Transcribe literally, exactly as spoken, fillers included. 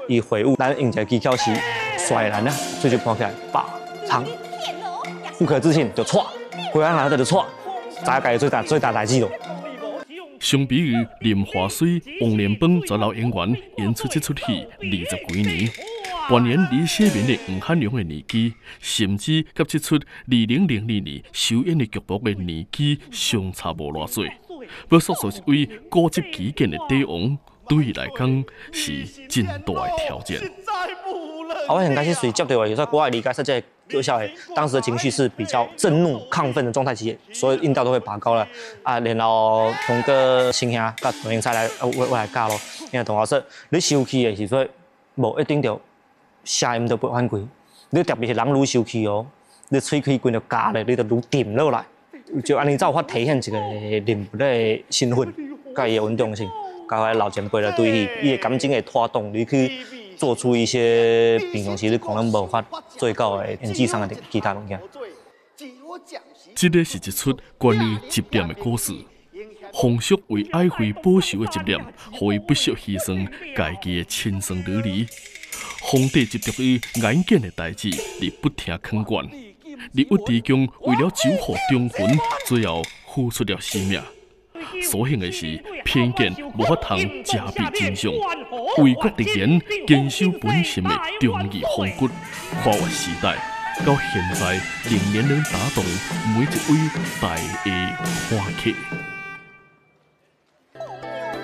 伊会晤，咱用一个技巧是甩篮啊，所以就跑起来把长，不可置信就错，回来拿着就错，大概最大最大代志咯。 相比于林华水、王连邦十老演员演出这出戏二十几年，扮演李世民的黄汉良的年纪，甚至甲这出二零零二年首演的剧目的年纪相差无偌多。要塑造一位固执己见的帝王，对伊来讲是真大的挑战。 啊，我很开始随接到的，所以国外理解说这特效的当时的情绪是比较震怒、亢奋的状态期，所有音调都会拔高了啊。然后通过声兄甲段英才来，我我来教咯。因为同学说，你生气的时阵，无一定就声音就不反归，你特别是人愈生气哦，你喙开关就加咧，你就愈沉落来，就安尼才有法体现一个人物的身份，甲伊的稳定性，甲我老前辈来对伊，伊的感情会拖动你去。做出一些平常时你可能无法做到的演技上的其他物件。 这个是一出关于执念的故事。冯叔为爱妃报仇的执念，互伊不惜牺牲家己的亲生女儿。皇帝执着于眼见的代志，而不听劝谏。而郁之强为了守护忠魂，最后付出了性命。所幸的是，偏见无法通遮蔽真相，为国直言，坚守本心的忠义风骨，跨越时代，到现在仍然能打动每一位台的看客。